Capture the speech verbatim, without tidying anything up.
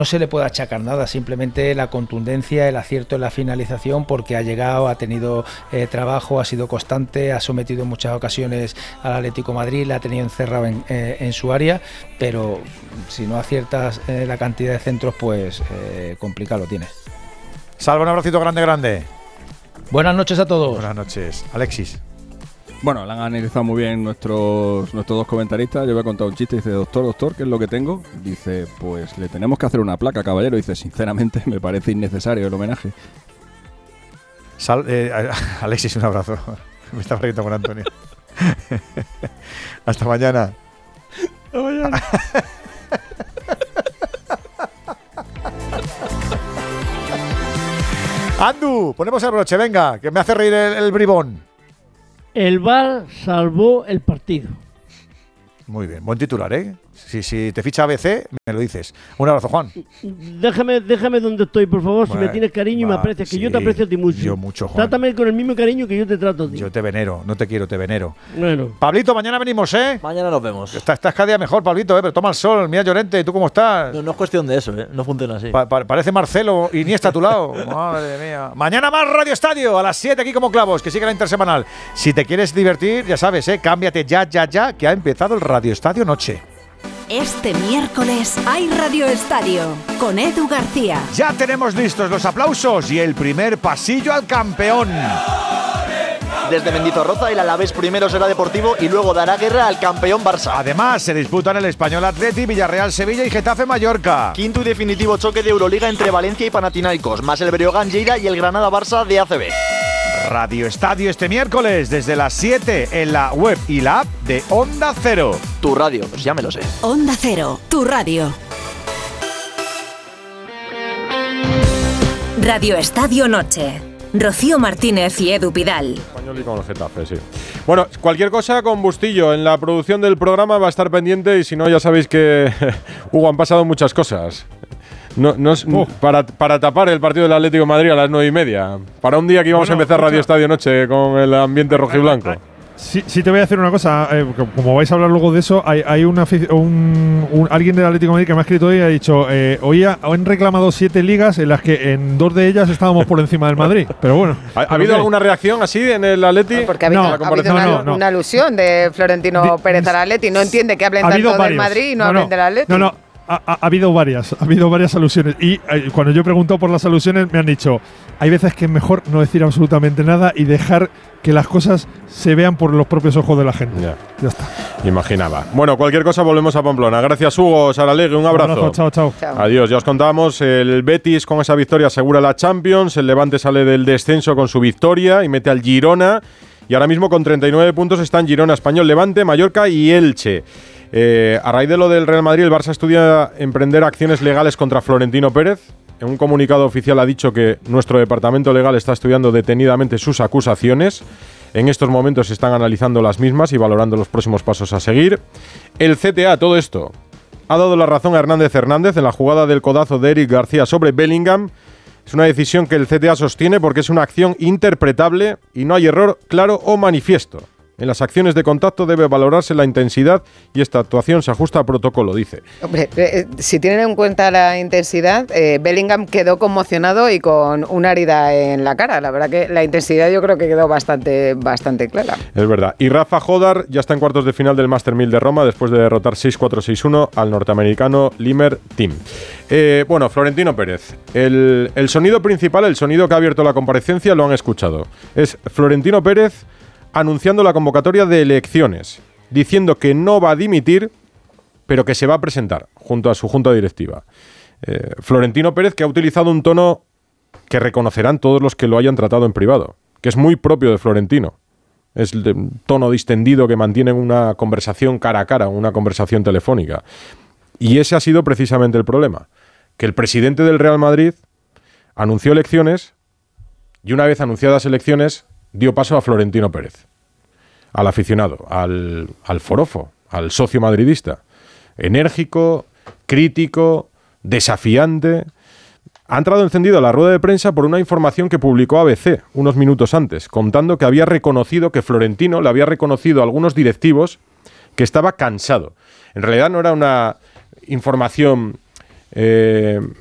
no se le puede achacar nada, simplemente la contundencia, el acierto en la finalización, porque ha llegado, ha tenido eh, trabajo, ha sido constante, ha sometido en muchas ocasiones al Atlético de Madrid, la ha tenido encerrado en, eh, en su área, pero si no aciertas eh, la cantidad de centros, pues eh, complicado lo tienes. Salva, un abracito grande, grande. Buenas noches a todos. Buenas noches. Alexis. Bueno, la han analizado muy bien nuestros nuestros dos comentaristas. Yo voy a contar un chiste. Dice, doctor, doctor, ¿qué es lo que tengo? Dice, pues le tenemos que hacer una placa, caballero. Dice, sinceramente, me parece innecesario el homenaje. Sal, eh, Alexis, un abrazo. Me estaba riendo con Antonio. Hasta mañana. Hasta mañana. Andu, ponemos el broche, venga, que me hace reír el, el bribón. El V A R salvó el partido. Muy bien, buen titular, ¿eh? Si, si te ficha A B C, me lo dices. Un abrazo, Juan. Déjame, déjame donde estoy, por favor, bueno, si me tienes cariño va, y me aprecias, que sí, yo te aprecio a ti mucho. Yo mucho, Juan. Trátame con el mismo cariño que yo te trato a ti. Yo te venero, no te quiero, te venero. Bueno. Pablito, mañana venimos, ¿eh? Mañana nos vemos. Estás, estás cada día mejor, Pablito, ¿eh? Pero toma el sol, mira Llorente, ¿tú cómo estás? No, no es cuestión de eso, ¿eh? No funciona así. Pa pa parece Marcelo Iniesta a tu lado. Madre mía. Mañana más Radio Estadio, a las siete aquí como clavos, que sigue la intersemanal. Si te quieres divertir, ya sabes, ¿eh? Cámbiate ya, ya, ya, que ha empezado el Radio Estadio Noche. Este miércoles hay Radio Estadio con Edu García. Ya tenemos listos los aplausos y el primer pasillo al campeón. Desde Mendizorroza el Alavés primero será Deportivo y luego dará guerra al campeón Barça. Además, se disputan el Español Atleti, Villarreal Sevilla y Getafe Mallorca. Quinto y definitivo choque de Euroliga entre Valencia y Panathinaikos, más el Breogán Lleida y el Granada Barça de A C B. Radio Estadio este miércoles desde las siete en la web y la app de Onda Cero. Tu radio, pues ya me lo sé. Onda Cero, tu radio. Radio Estadio Noche. Rocío Martínez y Edu Pidal. Español y con el Getafe, sí. Bueno, cualquier cosa con Bustillo en la producción del programa va a estar pendiente y si no ya sabéis que Hugo, han pasado muchas cosas. No, no es, uh. para, para tapar el partido del Atlético de Madrid a las nueve y media. Para un día que íbamos bueno, a empezar escucha. Radio Estadio Noche con el ambiente rojiblanco. Sí, sí, te voy a decir una cosa. Eh, como vais a hablar luego de eso, hay, hay una, un, un, alguien del Atlético de Madrid que me ha escrito hoy y ha dicho: eh, hoy ha, han reclamado siete ligas en las que en dos de ellas estábamos por encima del Madrid. Pero bueno. ¿Ha, ¿ha habido alguna reacción así en el Atleti? No, porque ha habido, no, ha habido una, no, no. una alusión de Florentino Di, Pérez al Atleti. No entiende que hablen tanto varios. del Madrid y no, no hablen no, del Atleti. No, no. Ha, ha, ha habido varias, ha habido varias alusiones y eh, cuando yo he preguntado por las alusiones me han dicho hay veces que es mejor no decir absolutamente nada y dejar que las cosas se vean por los propios ojos de la gente. Ya, ya está. Imaginaba. Bueno, cualquier cosa volvemos a Pamplona. Gracias Hugo, Saralegui, un abrazo. Un abrazo. Chao, chao, chao. Adiós, ya os contábamos, el Betis con esa victoria asegura la Champions, el Levante sale del descenso con su victoria y mete al Girona y ahora mismo con treinta y nueve puntos están Girona, Español, Levante, Mallorca y Elche. Eh, a raíz de lo del Real Madrid, el Barça estudia emprender acciones legales contra Florentino Pérez. En un comunicado oficial ha dicho que nuestro departamento legal está estudiando detenidamente sus acusaciones. En estos momentos se están analizando las mismas y valorando los próximos pasos a seguir. El C T A, todo esto, ha dado la razón a Hernández Hernández en la jugada del codazo de Eric García sobre Bellingham. Es una decisión que el C T A sostiene porque es una acción interpretable y no hay error claro o manifiesto. En las acciones de contacto debe valorarse la intensidad y esta actuación se ajusta a protocolo, dice. Hombre, eh, si tienen en cuenta la intensidad, eh, Bellingham quedó conmocionado y con una herida en la cara. La verdad que la intensidad yo creo que quedó bastante, bastante clara. Es verdad. Y Rafa Jodar ya está en cuartos de final del Master mil de Roma después de derrotar seis cuatro seis uno al norteamericano Limer Team. Eh, bueno, Florentino Pérez. El, el sonido principal, el sonido que ha abierto la comparecencia, lo han escuchado. Es Florentino Pérez anunciando la convocatoria de elecciones, diciendo que no va a dimitir, pero que se va a presentar junto a su junta directiva. Eh, Florentino Pérez, que ha utilizado un tono que reconocerán todos los que lo hayan tratado en privado, que es muy propio de Florentino. Es el tono distendido que mantiene una conversación cara a cara, una conversación telefónica. Y ese ha sido precisamente el problema, que el presidente del Real Madrid anunció elecciones y una vez anunciadas elecciones dio paso a Florentino Pérez, al aficionado, al, al forofo, al socio madridista. Enérgico, crítico, desafiante. Ha entrado encendido a la rueda de prensa por una información que publicó A B C unos minutos antes, contando que había reconocido, que Florentino le había reconocido a algunos directivos que estaba cansado. En realidad no era una información Eh,